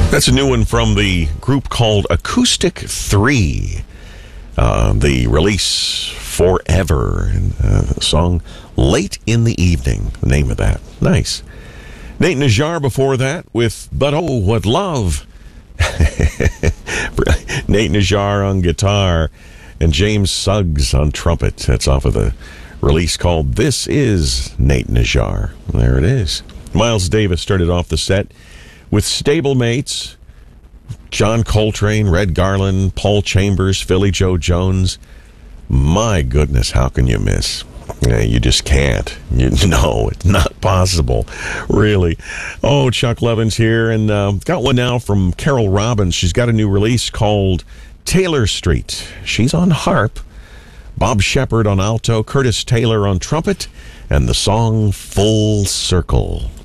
That's a new one from the group called Acoustic 3. The release Forever. The song Late in the Evening, the name of that. Nice. Nate Najjar before that with But Oh, What Love. Nate Najjar on guitar and James Suggs on trumpet. That's off of the release called This Is Nate Najjar. There it is. Miles Davis started off the set with Stablemates, John Coltrane, Red Garland, Paul Chambers, Philly Joe Jones. My goodness, how can you miss? You just can't. No, it's not possible. Really. Oh, Chuck Levin's here, and got one now from Carol Robbins. She's got a new release called Taylor Street. She's on harp, Bob Shepard on alto, Curtis Taylor on trumpet, and the song Full Circle.